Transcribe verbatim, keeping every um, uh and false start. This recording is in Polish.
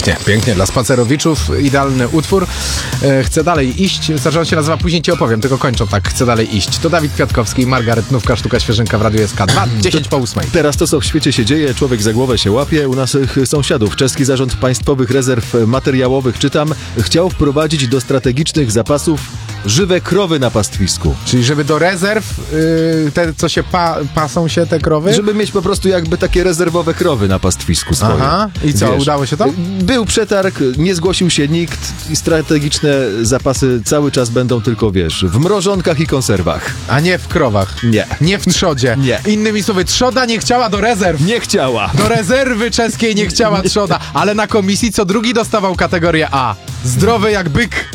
Pięknie, pięknie. Dla spacerowiczów idealny utwór. E, chcę dalej iść. Znaczy on się nazywa Później ci opowiem, tylko kończą tak. Chcę dalej iść. To Dawid Kwiatkowski, Margaret Nówka, Sztuka Świeżynka w Radiu S K dwa, dziesięć po ósmej. Teraz to, co w świecie się dzieje, człowiek za głowę się łapie. U naszych sąsiadów Czeski Zarząd Państwowych Rezerw Materiałowych, czytam, chciał wprowadzić do strategicznych zapasów żywe krowy na pastwisku. Czyli żeby do rezerw, yy, te co się pa, pasą się te krowy? Żeby mieć po prostu jakby takie rezerwowe krowy na pastwisku swoje. Aha, i co, Wiesz, udało się to? Był przetarg, nie zgłosił się nikt i strategiczne zapasy cały czas będą tylko, wiesz, w mrożonkach i konserwach. A nie w krowach. Nie. Nie w trzodzie. Nie. Innymi słowy, trzoda nie chciała do rezerw. Nie chciała. Do rezerwy czeskiej nie chciała trzoda, ale na komisji co drugi dostawał kategorię A. Zdrowy jak byk.